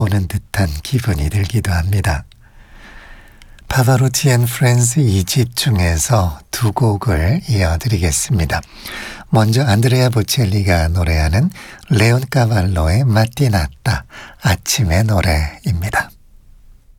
오는 듯한 기분이 들기도 합니다. 파바로티 앤 프렌즈 2집 중에서 두 곡을 이어드리겠습니다. 먼저 안드레아 보첼리가 노래하는 레온 까발로의 마띠나따, 아침의 노래입니다.